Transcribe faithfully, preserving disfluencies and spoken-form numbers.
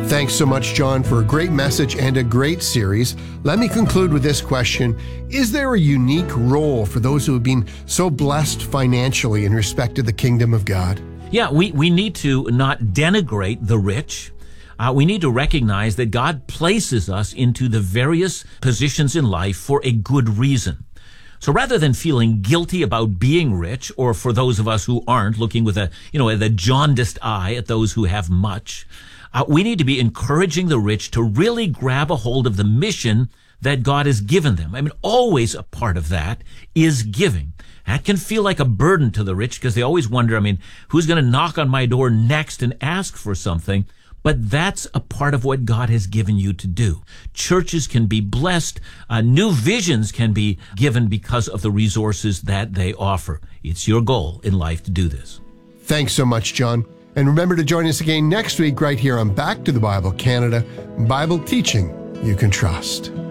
Thanks so much, John, for a great message and a great series. Let me conclude with this question. Is there a unique role for those who have been so blessed financially in respect to the kingdom of God? Yeah, we, we need to not denigrate the rich. Uh, we need to recognize that God places us into the various positions in life for a good reason. So rather than feeling guilty about being rich, or for those of us who aren't, looking with a, you know, with a jaundiced eye at those who have much, uh, we need to be encouraging the rich to really grab a hold of the mission that God has given them. I mean, always a part of that is giving. That can feel like a burden to the rich because they always wonder, I mean, who's going to knock on my door next and ask for something? But that's a part of what God has given you to do. Churches can be blessed. Uh, new visions can be given because of the resources that they offer. It's your goal in life to do this. Thanks so much, John. And remember to join us again next week right here on Back to the Bible Canada, Bible teaching you can trust.